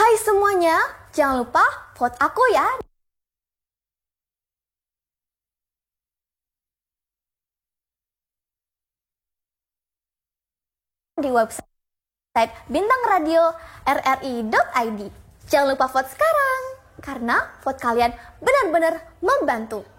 Hai semuanya, jangan lupa vote aku ya. Di website Bintang Radio RRI.id. Jangan lupa vote sekarang, karena vote kalian benar-benar membantu.